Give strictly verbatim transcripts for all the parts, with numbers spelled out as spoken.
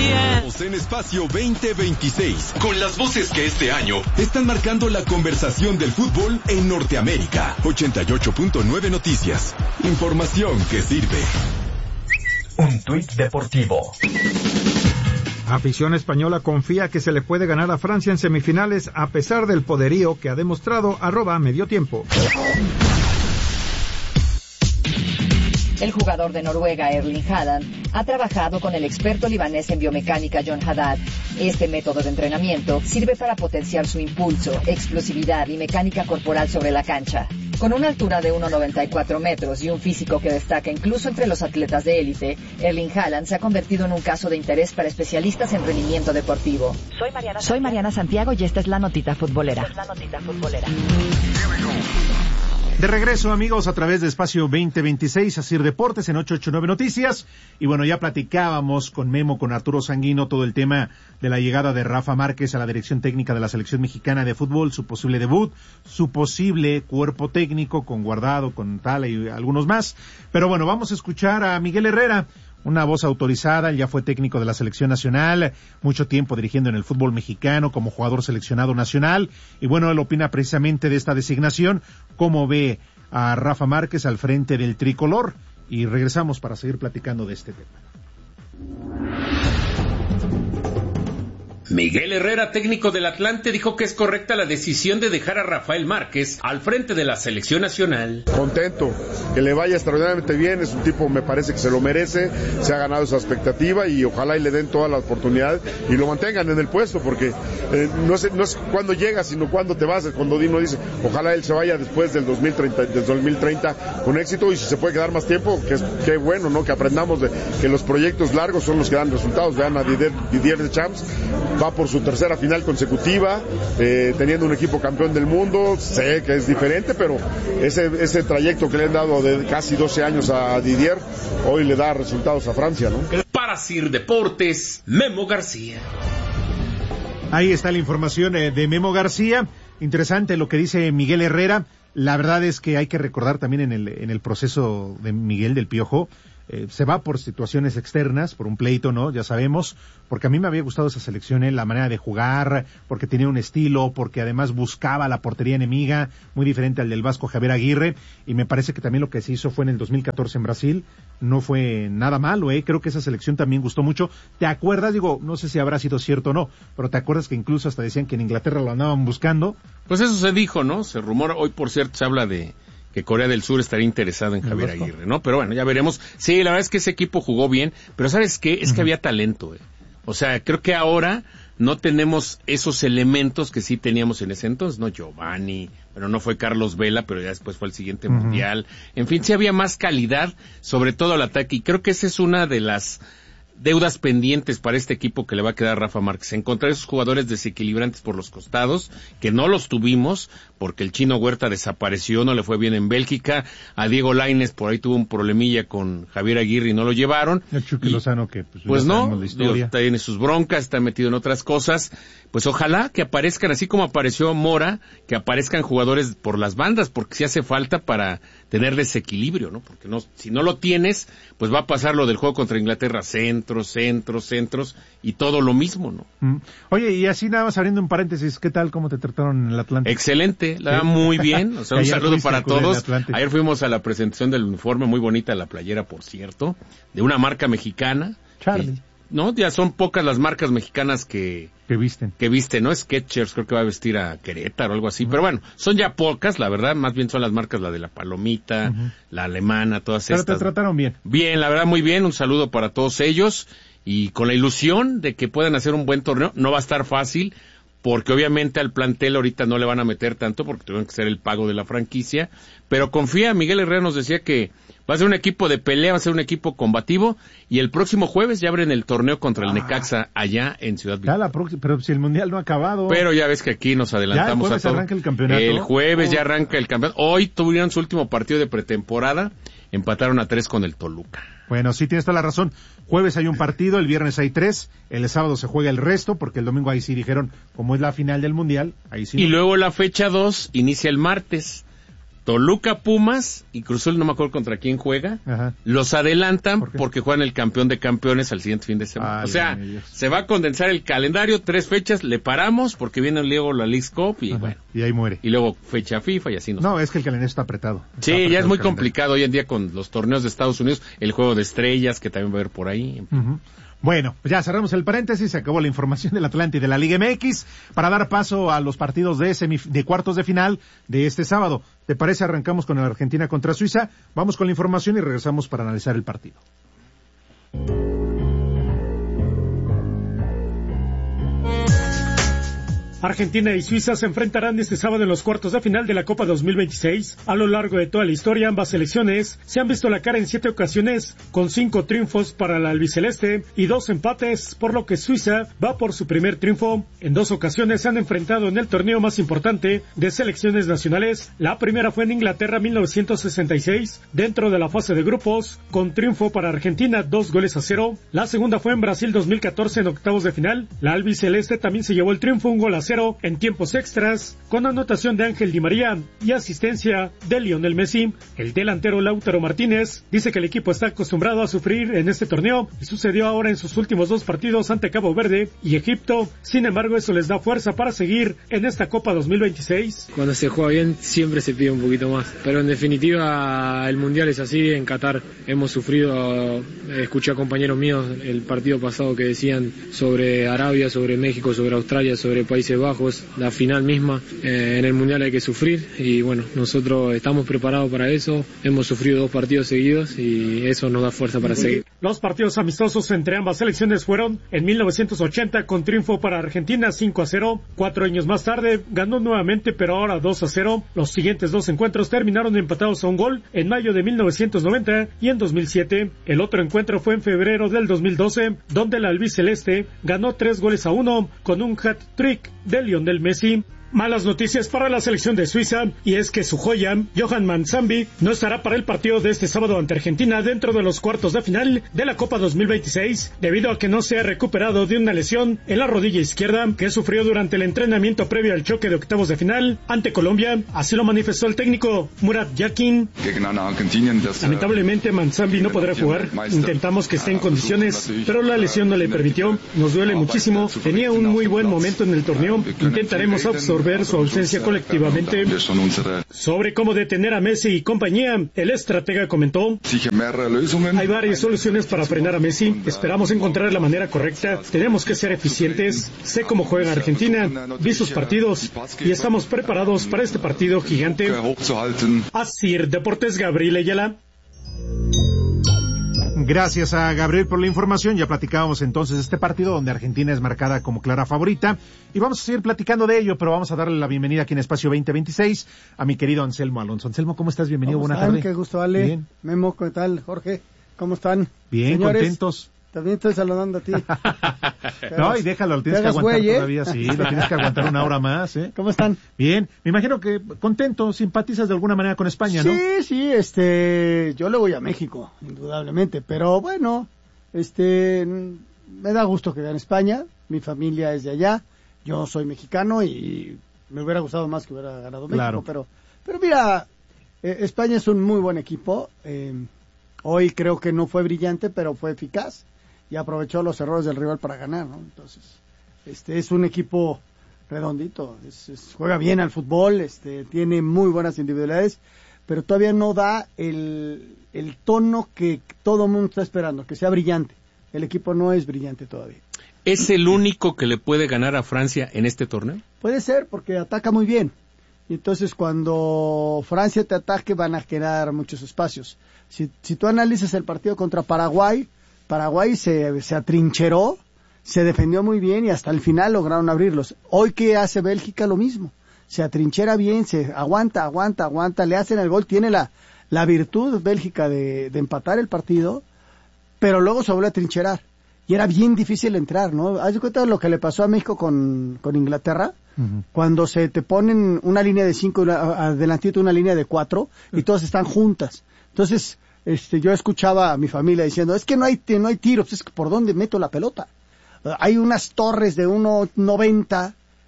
Estamos en Espacio veinte veintiséis, con las voces que este año están marcando la conversación del fútbol en Norteamérica. ochenta y ocho punto nueve Noticias. Información que sirve. Un tuit deportivo. Afición española confía que se le puede ganar a Francia en semifinales a pesar del poderío que ha demostrado arroba medio tiempo. El jugador de Noruega, Erling Haaland, ha trabajado con el experto libanés en biomecánica John Haddad. Este método de entrenamiento sirve para potenciar su impulso, explosividad y mecánica corporal sobre la cancha. Con una altura de uno coma noventa y cuatro metros y un físico que destaca incluso entre los atletas de élite, Erling Haaland se ha convertido en un caso de interés para especialistas en rendimiento deportivo. Soy Mariana, Soy Mariana Santiago y esta es la notita futbolera. Esta es la notita futbolera. De regreso, amigos, a través de Espacio veinte veintiséis, Asir Deportes en ochocientos ochenta y nueve Noticias. Y bueno, ya platicábamos con Memo, con Arturo Sanguino, todo el tema de la llegada de Rafa Márquez a la dirección técnica de la selección mexicana de fútbol, su posible debut, su posible cuerpo técnico con Guardado, con Tala y algunos más. Pero bueno, vamos a escuchar a Miguel Herrera, una voz autorizada. Él ya fue técnico de la selección nacional, mucho tiempo dirigiendo en el fútbol mexicano como jugador seleccionado nacional, y bueno, él opina precisamente de esta designación, cómo ve a Rafa Márquez al frente del tricolor, y regresamos para seguir platicando de este tema. Miguel Herrera, técnico del Atlante, dijo que es correcta la decisión de dejar a Rafael Márquez al frente de la selección nacional. Contento, que le vaya extraordinariamente bien, es un tipo, me parece que se lo merece, se ha ganado esa expectativa y ojalá y le den toda la oportunidad y lo mantengan en el puesto, porque eh, no es, no es cuando llegas, sino cuando te vas. Cuando Dino dice, ojalá él se vaya después del dos mil treinta, del dos mil treinta con éxito, y si se puede quedar más tiempo, que es que bueno, ¿no? Que aprendamos de que los proyectos largos son los que dan resultados. Vean a Didier, Didier Deschamps, va por su tercera final consecutiva, eh, teniendo un equipo campeón del mundo. Sé que es diferente, pero ese, ese trayecto que le han dado de casi doce años a Didier, hoy le da resultados a Francia, ¿no? Para Sir Deportes, Memo García. Ahí está la información eh, de Memo García. Interesante lo que dice Miguel Herrera. La verdad es que hay que recordar también en el, en el proceso de Miguel del Piojo, Eh, se va por situaciones externas, por un pleito, ¿no? Ya sabemos, porque a mí me había gustado esa selección, ¿eh? La manera de jugar, porque tenía un estilo, porque además buscaba la portería enemiga, muy diferente al del vasco Javier Aguirre, y me parece que también lo que se hizo fue en el dos mil catorce en Brasil, no fue nada malo, ¿eh? Creo que esa selección también gustó mucho. ¿Te acuerdas? Digo, no sé si habrá sido cierto o no, pero ¿te acuerdas que incluso hasta decían que en Inglaterra lo andaban buscando? Pues eso se dijo, ¿no? Se rumora, hoy por cierto se habla de que Corea del Sur estaría interesado en Javier Aguirre, ¿no? Pero bueno, ya veremos. Sí, la verdad es que ese equipo jugó bien, pero ¿sabes qué? Es uh-huh. que había talento, eh. O sea, creo que ahora no tenemos esos elementos que sí teníamos en ese entonces, ¿no? Giovanni, pero no fue Carlos Vela, pero ya después fue el siguiente uh-huh. mundial. En fin, sí había más calidad, sobre todo al ataque, y creo que esa es una de las deudas pendientes para este equipo que le va a quedar a Rafa Márquez, encontrar esos jugadores desequilibrantes por los costados, que no los tuvimos, porque el Chino Huerta desapareció, no le fue bien en Bélgica, a Diego Lainez por ahí tuvo un problemilla con Javier Aguirre y no lo llevaron. El Chucky y, Lozano que pues, pues no, Dios, tiene sus broncas, está metido en otras cosas, pues ojalá que aparezcan, así como apareció Mora, que aparezcan jugadores por las bandas, porque sí hace falta para tener desequilibrio, ¿no? Porque no, si no lo tienes, pues va a pasar lo del juego contra Inglaterra, centros, centros, centros, y todo lo mismo, ¿no? Mm. Oye, y así nada más abriendo un paréntesis, ¿qué tal? ¿Cómo te trataron en el Atlántico? Excelente, la verdad, muy bien, o sea, un saludo para todos. Ayer fuimos a la presentación del uniforme, muy bonita la playera, por cierto, de una marca mexicana. Charlie. Eh, no, ya son pocas las marcas mexicanas que que visten. Que visten, ¿no? Skechers creo que va a vestir a Querétaro o algo así, uh-huh. pero bueno, son ya pocas, la verdad, más bien son las marcas, la de la Palomita, uh-huh. la alemana, todas pero estas. Pero te trataron bien. Bien, la verdad, muy bien, un saludo para todos ellos, y con la ilusión de que puedan hacer un buen torneo. No va a estar fácil, porque obviamente al plantel ahorita no le van a meter tanto, porque tuvieron que hacer el pago de la franquicia, pero confía, Miguel Herrera nos decía que va a ser un equipo de pelea, va a ser un equipo combativo, y el próximo jueves ya abren el torneo contra el ah. Necaxa allá en Ciudad Victoria. Ya la próxima, pero si el Mundial no ha acabado. Pero ya ves que aquí nos adelantamos ya el a todo. Arranca el campeonato. El jueves oh. ya arranca el campeonato. Hoy tuvieron su último partido de pretemporada, empataron a tres con el Toluca. Bueno, sí, tienes toda la razón. Jueves hay un partido, el viernes hay tres, el sábado se juega el resto, porque el domingo ahí sí dijeron, como es la final del Mundial, ahí sí. Y no. luego la fecha dos inicia el martes. Toluca, Pumas y Cruz Azul, no me acuerdo contra quién juega, Ajá. los adelantan ¿Por porque juegan el campeón de campeones al siguiente fin de semana. Ay, o sea, se va a condensar el calendario, tres fechas, le paramos porque viene luego la Leagues Cup y Ajá. bueno. Y ahí muere. Y luego fecha FIFA y así nos No, pasa. es que el calendario está apretado. Está sí, apretado ya es muy calendario. complicado hoy en día con los torneos de Estados Unidos, el juego de estrellas que también va a haber por ahí. Uh-huh. Bueno, ya cerramos el paréntesis, se acabó la información del Atlante y de la Liga M X para dar paso a los partidos de semif- de cuartos de final de este sábado. ¿Te parece? Arrancamos con la Argentina contra Suiza, vamos con la información y regresamos para analizar el partido. Argentina y Suiza se enfrentarán este sábado en los cuartos de final de la Copa dos mil veintiséis. A lo largo de toda la historia, ambas selecciones se han visto la cara en siete ocasiones, con cinco triunfos para la albiceleste y dos empates, por lo que Suiza va por su primer triunfo. En dos ocasiones se han enfrentado en el torneo más importante de selecciones nacionales. La primera fue en Inglaterra mil novecientos sesenta y seis, dentro de la fase de grupos, con triunfo para Argentina, dos goles a cero. La segunda fue en Brasil dos mil catorce en octavos de final. La albiceleste también se llevó el triunfo, un gol a cero en tiempos extras, con anotación de Ángel Di María y asistencia de Lionel Messi. El delantero Lautaro Martínez dice que el equipo está acostumbrado a sufrir en este torneo y sucedió ahora en sus últimos dos partidos ante Cabo Verde y Egipto. Sin embargo, eso les da fuerza para seguir en esta Copa dos mil veintiséis. Cuando se juega bien siempre se pide un poquito más, pero en definitiva el Mundial es así. En Qatar hemos sufrido, escuché a compañeros míos el partido pasado que decían sobre Arabia, sobre México, sobre Australia, sobre Países Bajos, la final misma. Eh, en el Mundial hay que sufrir y bueno, nosotros estamos preparados para eso. Hemos sufrido dos partidos seguidos y eso nos da fuerza para seguir. Los partidos amistosos entre ambas selecciones fueron en mil novecientos ochenta con triunfo para Argentina cinco a cero. Cuatro años más tarde ganó nuevamente, pero ahora dos a cero. Los siguientes dos encuentros terminaron empatados a un gol en mayo de mil novecientos noventa y en dos mil siete. El otro encuentro fue en febrero del dos mil doce, donde la albiceleste ganó tres goles a uno con un hat-trick de Lionel Messi. Malas noticias para la selección de Suiza, y es que su joya, Johan Manzambi, no estará para el partido de este sábado ante Argentina dentro de los cuartos de final de la Copa dos mil veintiséis, debido a que no se ha recuperado de una lesión en la rodilla izquierda que sufrió durante el entrenamiento previo al choque de octavos de final ante Colombia. Así lo manifestó el técnico Murat Yakin. Lamentablemente Manzambi no podrá jugar. Intentamos que esté en condiciones, pero la lesión no le permitió. Nos duele muchísimo. Tenía un muy buen momento en el torneo. Intentaremos absorber su ausencia colectivamente. Sobre cómo detener a Messi y compañía, el estratega comentó: hay varias soluciones para frenar a Messi. Esperamos encontrar la manera correcta. Tenemos que ser eficientes. Sé cómo juega Argentina, vi sus partidos y estamos preparados para este partido gigante. Asir Deportes, Gabriel Ayala. Gracias a Gabriel por la información. Ya platicábamos entonces de este partido donde Argentina es marcada como clara favorita y vamos a seguir platicando de ello, pero vamos a darle la bienvenida aquí en Espacio veinte veintiséis a mi querido Anselmo Alonso. Anselmo, ¿cómo estás? Bienvenido, buena tarde. Qué gusto, Ale. Bien. Memo, ¿qué tal? Jorge, ¿cómo están? Bien, señores, contentos. También estoy saludando a ti. No, y déjalo, lo tienes que aguantar güey, ¿eh? todavía, sí, lo tienes que aguantar una hora más, ¿eh? ¿Cómo están? Bien, me imagino que contento, simpatizas de alguna manera con España, ¿no? Sí, sí, este, yo le voy a México, indudablemente, pero bueno, este, me da gusto que gane España, mi familia es de allá, yo soy mexicano y me hubiera gustado más que hubiera ganado México, Claro. pero, pero mira, eh, España es un muy buen equipo, eh, hoy creo que no fue brillante, pero fue eficaz y aprovechó los errores del rival para ganar, ¿no? Entonces, este es un equipo redondito, es, es, juega bien al fútbol, este tiene muy buenas individualidades, pero todavía no da el, el tono que todo el mundo está esperando, que sea brillante. El equipo no es brillante todavía. ¿Es el único que le puede ganar a Francia en este torneo? Puede ser, porque ataca muy bien. Y entonces cuando Francia te ataque van a generar muchos espacios. Si, si tú analizas el partido contra Paraguay, Paraguay se, se atrincheró, se defendió muy bien y hasta el final lograron abrirlos. Hoy, ¿qué hace Bélgica? Lo mismo. Se atrinchera bien, se aguanta, aguanta, aguanta, le hacen el gol, tiene la, la virtud Bélgica de, de empatar el partido, pero luego se vuelve a trincherar. Y era bien difícil entrar, ¿no? ¿Haz de cuenta de lo que le pasó a México con, con Inglaterra? Uh-huh. Cuando se te ponen una línea de cinco, adelantito una línea de cuatro, y todas están juntas. Entonces, este, yo escuchaba a mi familia diciendo, es que no hay, no hay tiros, es que ¿por dónde meto la pelota? Uh, hay unas torres de uno noventa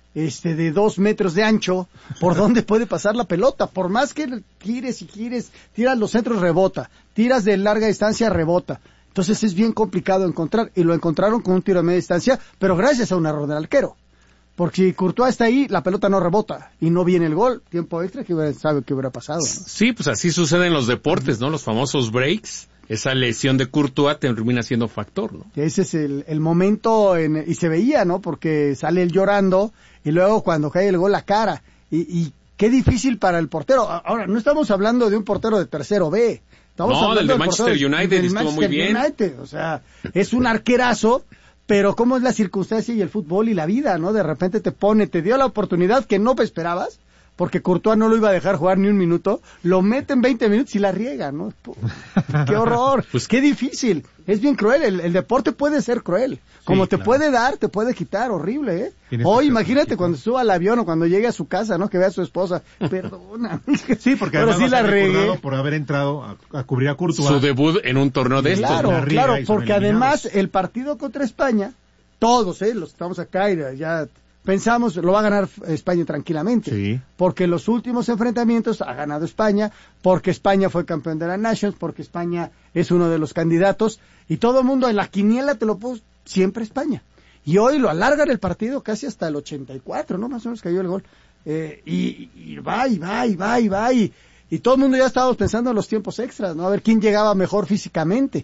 este de dos metros de ancho, por dónde puede pasar la pelota. Por más que gires y gires, tiras los centros, rebota. Tiras de larga distancia, rebota. Entonces es bien complicado encontrar, y lo encontraron con un tiro de media distancia, pero gracias a un error del arquero. Porque si Courtois está ahí, la pelota no rebota, y no viene el gol, tiempo extra, que hubiera, sabe qué hubiera pasado, ¿no? Sí, pues así sucede en los deportes, ¿no? Los famosos breaks, esa lesión de Courtois termina siendo factor, ¿no? Ese es el, el momento, en, y se veía, ¿no? Porque sale él llorando, y luego cuando cae el gol, la cara, y, y qué difícil para el portero. Ahora, no estamos hablando de un portero de tercero B, estamos no, hablando del de del Manchester portero, United, del estuvo Manchester muy bien. United, o sea, es un arquerazo, pero cómo es la circunstancia y el fútbol y la vida, ¿no? De repente te pone, te dio la oportunidad que no esperabas, porque Courtois no lo iba a dejar jugar ni un minuto, lo mete en veinte minutos y la riega, ¿no? ¡Qué horror! Pues qué difícil. Es bien cruel, el, el deporte puede ser cruel. Como sí, te claro. puede dar, te puede quitar, horrible, ¿eh? Hoy imagínate cuando suba al avión o cuando llegue a su casa, ¿no? Que vea a su esposa, perdona. Sí, porque pero además sí la regué por haber entrado a, a cubrir a Courtois. Su debut en un torneo de estos. Claro, claro, porque además el partido contra España, todos, ¿eh? Los que estamos acá y ya pensamos, lo va a ganar España tranquilamente. Sí. Porque los últimos enfrentamientos ha ganado España, porque España fue campeón de la Nations, porque España es uno de los candidatos, y todo el mundo en la quiniela te lo puso siempre España. Y hoy lo alargan el partido casi hasta el ochenta y cuatro, ¿no? Más o menos cayó el gol. Eh, y, y va, y va, y va, y va, y, y todo el mundo ya estábamos pensando en los tiempos extras, ¿no? A ver quién llegaba mejor físicamente.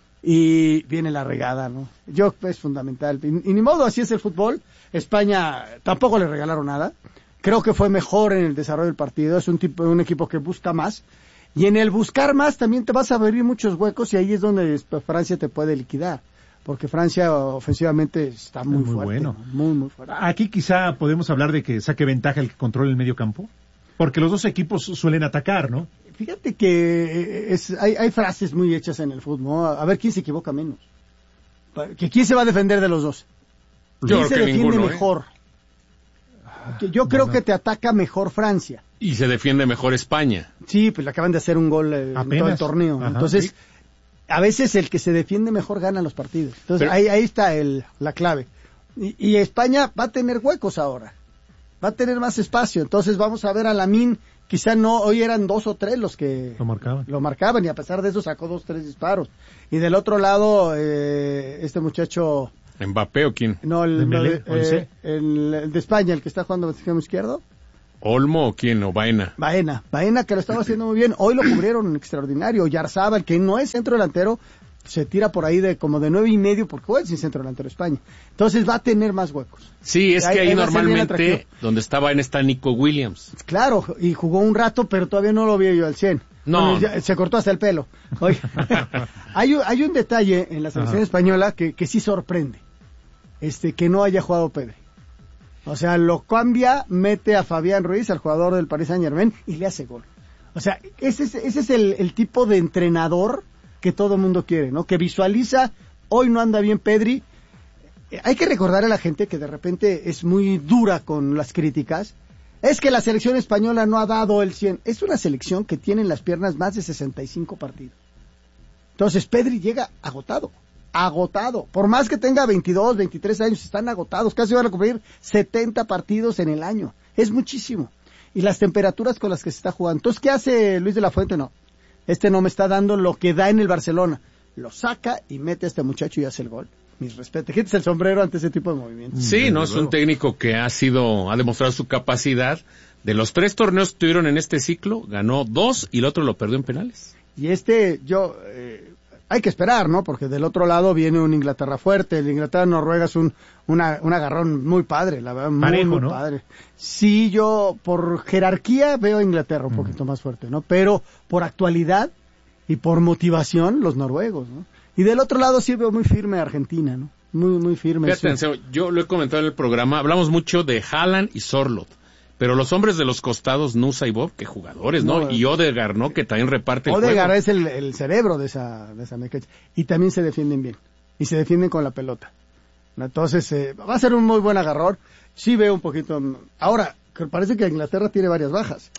Y viene la regada, ¿no? Yo, es fundamental. Y, y ni modo, así es el fútbol. España tampoco le regalaron nada. Creo que fue mejor en el desarrollo del partido. Es un tipo, un equipo que busca más. Y en el buscar más también te vas a abrir muchos huecos y ahí es donde Francia te puede liquidar. Porque Francia ofensivamente está muy, muy fuerte. Bueno. ¿No? Muy, muy fuerte. Aquí quizá podemos hablar de que saque ventaja el que controle el medio campo. Porque los dos equipos suelen atacar, ¿no? Fíjate que es, hay, hay frases muy hechas en el fútbol, ¿no? A ver quién se equivoca menos. ¿Que ¿Quién se va a defender de los dos? ¿Quién Yo se creo que defiende ninguno, mejor? ¿eh? Yo creo bueno. que te ataca mejor Francia. Y se defiende mejor España. Sí, pues le acaban de hacer un gol eh, en todo el torneo. Ajá, Entonces, sí. a veces el que se defiende mejor gana los partidos. Entonces, Pero... ahí, ahí está el, la clave. Y, y España va a tener huecos ahora. Va a tener más espacio. Entonces vamos a ver a Lamine. Quizá no, hoy eran dos o tres los que lo marcaban. Lo marcaban y a pesar de eso sacó dos, tres disparos. Y del otro lado, eh, este muchacho... ¿Mbappé o quién? No, el, Dembélé, el, eh, el, el de España, el que está jugando de extremo izquierdo. ¿Olmo o quién? ¿O Baena? Baena, Baena que lo estaba haciendo muy bien. Hoy lo cubrieron extraordinario. Yarzábal, que no es centro delantero, se tira por ahí de como de nueve y medio porque juega sin centro delantero España. Entonces va a tener más huecos. Sí, es que ahí, ahí normalmente donde está Baena está Nico Williams. Claro, y jugó un rato, pero todavía no lo vi yo al cien. No. Bueno, ya, se cortó hasta el pelo. Oye, hay, hay un detalle en la selección Ajá. española que, que sí sorprende. Este, que no haya jugado Pedri. O sea, lo cambia, mete a Fabián Ruiz, al jugador del Paris Saint-Germain, y le hace gol. O sea, ese es, ese es el, el tipo de entrenador que todo mundo quiere, ¿no? Que visualiza, hoy no anda bien Pedri. Eh, hay que recordar a la gente que de repente es muy dura con las críticas. Es que la selección española no ha dado el cien. Es una selección que tiene en las piernas más de sesenta y cinco partidos. Entonces, Pedri llega agotado. Agotado. Por más que tenga veintidós, veintitrés años, están agotados. Casi van a cumplir setenta partidos en el año. Es muchísimo. Y las temperaturas con las que se está jugando. Entonces, ¿qué hace Luis de la Fuente? No. Este no me está dando lo que da en el Barcelona. Lo saca y mete a este muchacho y hace el gol. Mis respetos. Quítese el sombrero ante ese tipo de movimientos. Sí, no, es un técnico que ha sido, ha demostrado su capacidad. De los tres torneos que tuvieron en este ciclo, ganó dos y el otro lo perdió en penales. Y este, yo, eh, hay que esperar, ¿no? Porque del otro lado viene un Inglaterra fuerte. El Inglaterra-Noruega es un, una, un agarrón muy padre, la verdad, muy, Parejo, muy ¿no? padre. Sí, yo, por jerarquía, veo a Inglaterra un mm. poquito más fuerte, ¿no? Pero por actualidad y por motivación, los noruegos, ¿no? Y del otro lado sí veo muy firme a Argentina, ¿no? Muy, muy firme. Fíjate, yo lo he comentado en el programa, hablamos mucho de Haaland y Sorloth. Pero los hombres de los costados, Nusa y Bob, que jugadores, ¿no? no y Odegaard, ¿no? Que también reparte el Odegaard juego. es el, el cerebro de esa, de esa mequecha. Y también se defienden bien. Y se defienden con la pelota. Entonces, eh, va a ser un muy buen agarrón. Sí veo un poquito... Ahora, parece que Inglaterra tiene varias bajas.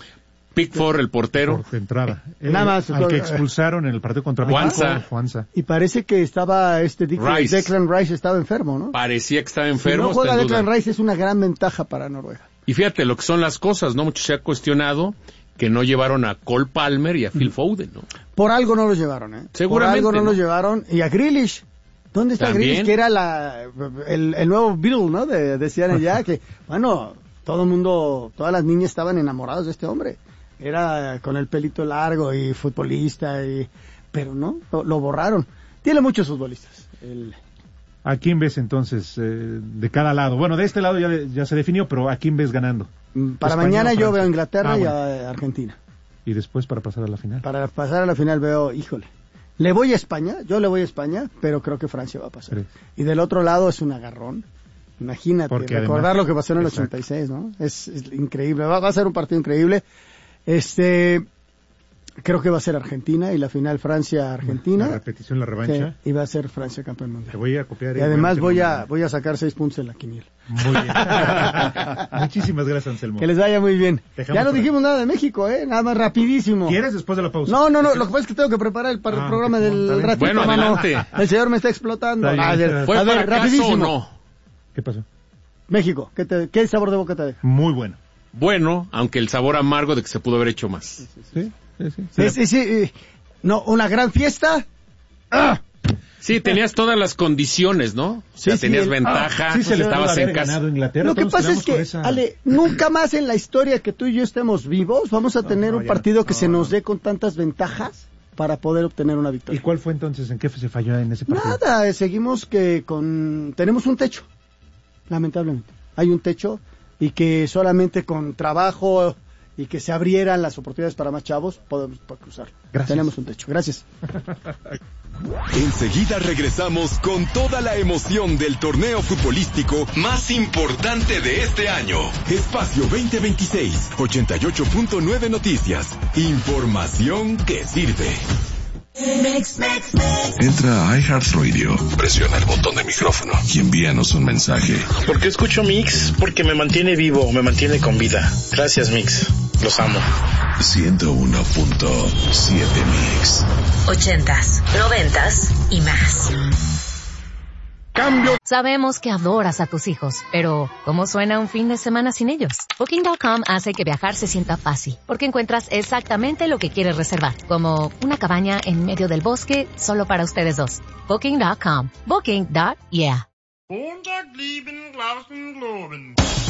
Pickford, el portero. Por entrada. Eh, Nada más. Al que expulsaron en el partido contra Juanza. Juanza. Y parece que estaba este Rice. Declan Rice estaba enfermo, ¿no? Parecía que estaba enfermo. Si no juega está en Declan duda. Rice es una gran ventaja para Noruega. Y fíjate lo que son las cosas, ¿no? Mucho se ha cuestionado que no llevaron a Cole Palmer y a Phil Foden, ¿no? Por algo no los llevaron, ¿eh? Seguramente, Por algo no, ¿no? los llevaron. Y a Grealish. ¿Dónde está También. Grealish? Que era la, el, el nuevo Beatle, ¿no? De, decían allá que, bueno, todo el mundo, todas las niñas estaban enamoradas de este hombre. Era con el pelito largo y futbolista, y, pero no, lo, lo borraron. Tiene muchos futbolistas. El... ¿A quién ves entonces eh, de cada lado? Bueno, de este lado ya, ya se definió, pero ¿a quién ves ganando? Para España mañana o yo Francia. veo a Inglaterra Ah, y bueno. a Argentina. Y después para pasar a la final. Para pasar a la final veo, híjole, le voy a España, yo le voy a España, pero creo que Francia va a pasar. Sí. Y del otro lado es un agarrón. Imagínate, Porque recordar además- lo que pasó en el Exacto. ochenta y seis, ¿no? Es, es increíble, va, va a ser un partido increíble. Este, creo que va a ser Argentina y la final Francia-Argentina. La repetición, la revancha. Sí, y va a ser Francia campeón mundial. Te voy a copiar. Y además igual que voy a, mañana. voy a sacar seis puntos en la quiniela. Muy bien. Muchísimas gracias, Anselmo. Que les vaya muy bien. Dejamos Ya no por ahí. dijimos nada de México, ¿eh? Nada más rapidísimo. ¿Quieres después de la pausa? No, no, no, lo que pasa es que tengo que preparar el, par- Ah, programa ok, del está bien. ratito, Bueno, mano. adelante. El señor me está explotando. Está bien. A ver, ¿Fue a ver, fracaso rapidísimo. o no? ¿Qué pasó? México, ¿qué, te- ¿qué sabor de boca te deja? Muy bueno. Bueno, aunque el sabor amargo de que se pudo haber hecho más. Sí, sí, sí. Sí, sí, sí, eh, no, una gran fiesta. ¡Ah! Sí, tenías todas las condiciones, ¿no? O sea, Sí, sí, tenías el- ventaja, Sí, se le pudo estabas haber en casa. ganado Inglaterra. Lo que todos pasa quedamos es que, con esa- Ale, nunca más en la historia que tú y yo estemos vivos vamos a tener no, un ya partido no. que No, se nos no. dé con tantas ventajas para poder obtener una ¿Y victoria. cuál fue entonces? ¿En qué se falló en ese partido? Nada, eh, seguimos que con... Tenemos un techo, lamentablemente. Hay un techo y que solamente con trabajo y que se abrieran las oportunidades para más chavos podemos cruzarlo. Gracias. Tenemos un techo. Gracias. Enseguida regresamos con toda la emoción del torneo futbolístico más importante de este año. Espacio veinte veintiséis, ochenta y ocho punto nueve Noticias. Información que sirve. Entra a iHeartRadio, presiona el botón de micrófono y envíanos un mensaje. ¿Por qué escucho Mix? Porque me mantiene vivo, me mantiene con vida. Gracias, Mix. Los amo. ciento uno punto siete Mix. Ochentas, noventas y más. Cambio. Sabemos que adoras a tus hijos, pero ¿cómo suena un fin de semana sin ellos? Booking punto com hace que viajar se sienta fácil, porque encuentras exactamente lo que quieres reservar, como una cabaña en medio del bosque solo para ustedes dos. Booking punto com. Booking. Yeah.